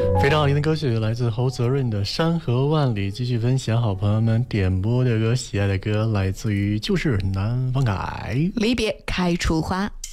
非常好听的歌曲来自侯泽润的《山河万里》，继续分享好朋友们点播的歌，喜爱的歌来自于就是南方凯， 离别开出花。